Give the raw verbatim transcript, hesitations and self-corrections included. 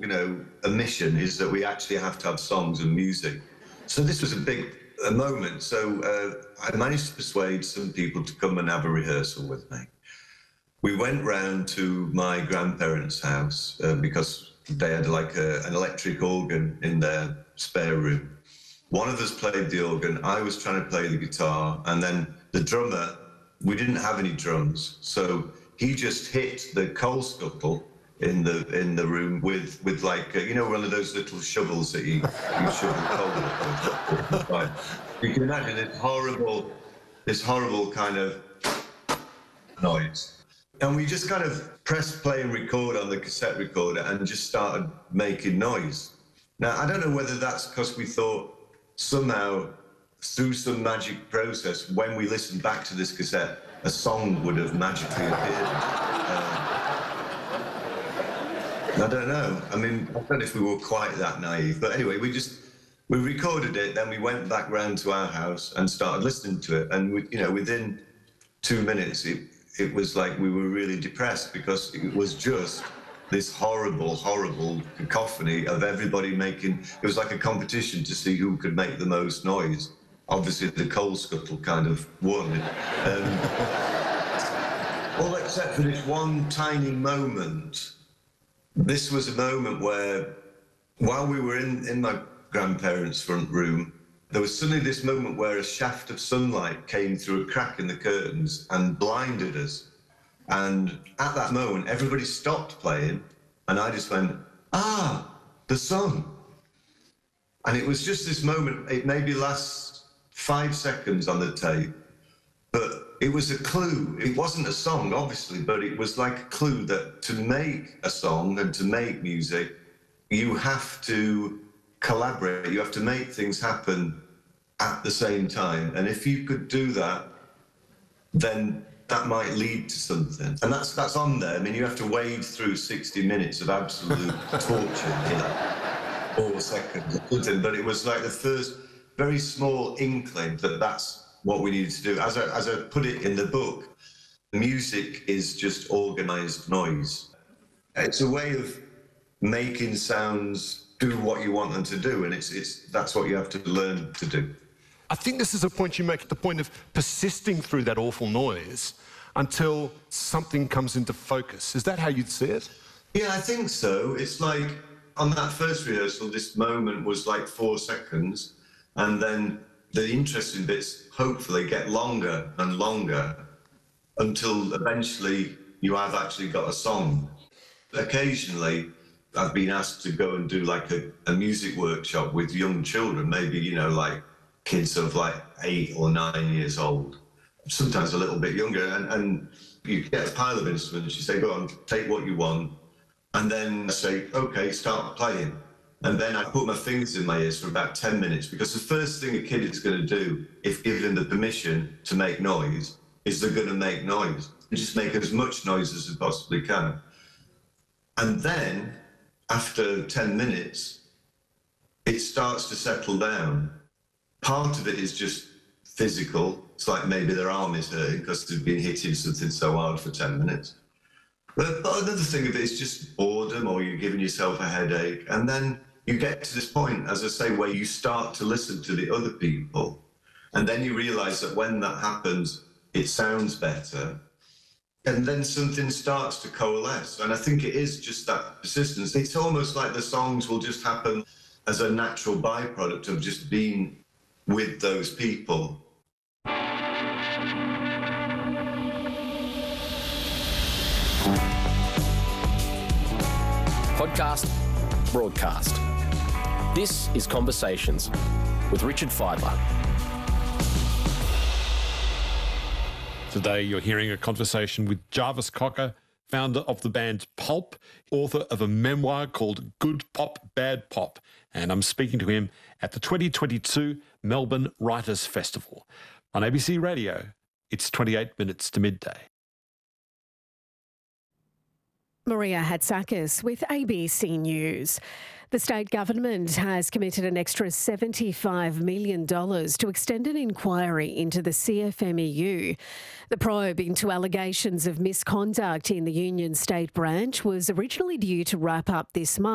you know, a mission is that we actually have to have songs and music. So this was a big a moment. So uh, I managed to persuade some people to come and have a rehearsal with me. We went round to my grandparents' house uh, because they had like a, an electric organ in their spare room. One of us played the organ, I was trying to play the guitar, and then the drummer, we didn't have any drums, so he just hit the coal scuttle in the in the room with with like, uh, you know, one of those little shovels that you, you shovel coal with. Right. You can imagine this horrible, this horrible kind of noise. And we just kind of pressed play and record on the cassette recorder and just started making noise. Now, I don't know whether that's because we thought somehow, through some magic process, when we listened back to this cassette, a song would have magically appeared. Um, I don't know. I mean, I don't know if we were quite that naive. But anyway, we just, we recorded it, then we went back round to our house and started listening to it. And, we, you know, within two minutes, it, it was like we were really depressed because it was just this horrible, horrible cacophony of everybody making, it was like a competition to see who could make the most noise. Obviously, the coal scuttle kind of won. Um, all except for this one tiny moment. This was a moment where, while we were in, in my grandparents' front room, there was suddenly this moment where a shaft of sunlight came through a crack in the curtains and blinded us. And at that moment, everybody stopped playing, and I just went, ah, the sun. And it was just this moment, it maybe lasts five seconds on the tape, but it was a clue. It wasn't a song, obviously, but it was like a clue that to make a song and to make music, you have to collaborate, you have to make things happen at the same time. And if you could do that, then that might lead to something. And that's that's on there. I mean, you have to wade through sixty minutes of absolute torture in like four seconds or something. But it was like the first very small inkling that that's what we needed to do. As I, as I put it in the book, music is just organised noise. It's a way of making sounds do what you want them to do, and it's it's that's what you have to learn to do. I think this is a point you make, the point of persisting through that awful noise until something comes into focus. Is that how you'd see it? Yeah, I think so. It's like on that first rehearsal, this moment was like four seconds, and then the interesting bits hopefully get longer and longer until eventually you have actually got a song. Occasionally, I've been asked to go and do like a, a music workshop with young children, maybe, you know, like kids of like eight or nine years old, sometimes a little bit younger. And, and you get a pile of instruments, you say, go on, take what you want. And then I say, okay, start playing. And then I put my fingers in my ears for about ten minutes, because the first thing a kid is going to do, if given the permission to make noise, is they're going to make noise. They just make as much noise as they possibly can. And then, after ten minutes, it starts to settle down. Part of it is just physical. It's like maybe their arm is hurting because they've been hitting something so hard for ten minutes. But, but another thing of it is just boredom, or you're giving yourself a headache. And then you get to this point, as I say, where you start to listen to the other people. And then you realise that when that happens, it sounds better. And then something starts to coalesce. And I think it is just that persistence. It's almost like the songs will just happen as a natural byproduct of just being with those people. Podcast, broadcast. This is Conversations with Richard Fidler. Today you're hearing a conversation with Jarvis Cocker, founder of the band Pulp, author of a memoir called Good Pop, Bad Pop, and I'm speaking to him at the twenty twenty-two Melbourne Writers' Festival. On A B C Radio, it's twenty-eight minutes to midday. Maria Hatzakis with A B C News. The state government has committed an extra seventy-five million dollars to extend an inquiry into the C F M E U. The probe into allegations of misconduct in the union state branch was originally due to wrap up this month.